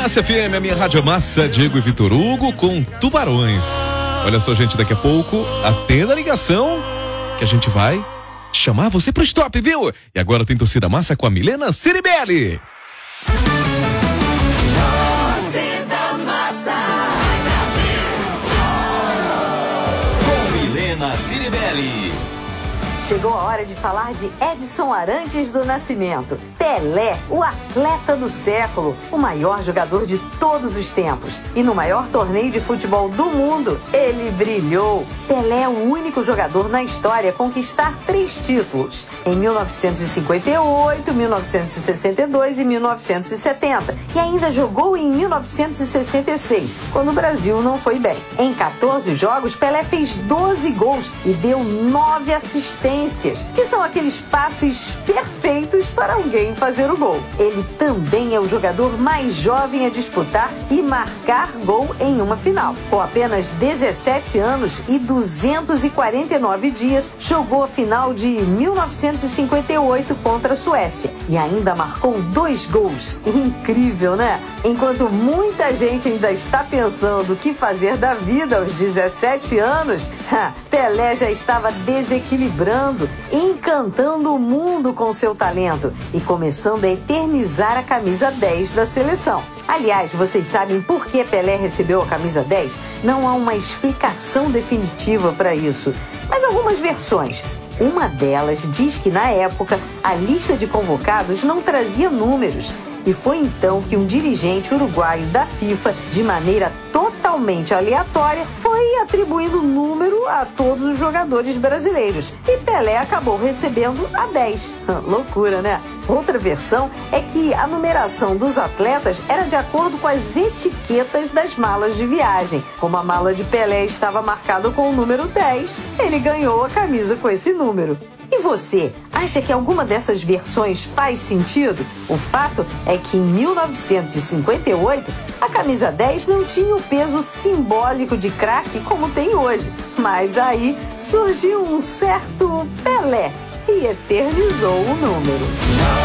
Massa FM, a minha Rádio Massa, Diego e Vitor Hugo com Tubarões. Olha só, gente, daqui a pouco atenda a ligação que a gente vai chamar você pro stop, viu? E agora tem Torcida Massa com a Milena Ciribelli. Torcida Massa com Milena Ciribelli. Chegou a hora de falar de Edson Arantes do Nascimento. Pelé, o atleta do século, o maior jogador de todos os tempos. E no maior torneio de futebol do mundo, ele brilhou. Pelé é o único jogador na história a conquistar 3 títulos. Em 1958, 1962 e 1970. E ainda jogou em 1966, quando o Brasil não foi bem. Em 14 jogos, Pelé fez 12 gols e deu 9 assistências, que são aqueles passes perfeitos para alguém fazer o gol. Ele também é o jogador mais jovem a disputar e marcar gol em uma final. Com apenas 17 anos e 249 dias, jogou a final de 1958 contra a Suécia e ainda marcou 2 gols. Incrível, né? Enquanto muita gente ainda está pensando o que fazer da vida aos 17 anos, Pelé já estava desequilibrando, encantando o mundo com seu talento e começando a eternizar a camisa 10 da seleção. Aliás, vocês sabem por que Pelé recebeu a camisa 10? Não há uma explicação definitiva para isso, mas algumas versões. Uma delas diz que, na época, a lista de convocados não trazia números. E foi então que um dirigente uruguaio da FIFA, de maneira totalmente aleatória, foi atribuindo número a todos os jogadores brasileiros. E Pelé acabou recebendo a 10. Loucura, né? Outra versão é que a numeração dos atletas era de acordo com as etiquetas das malas de viagem. Como a mala de Pelé estava marcada com o número 10, ele ganhou a camisa com esse número. E você, acha que alguma dessas versões faz sentido? O fato é que em 1958, a camisa 10 não tinha o peso simbólico de craque como tem hoje. Mas aí surgiu um certo Pelé e eternizou o número.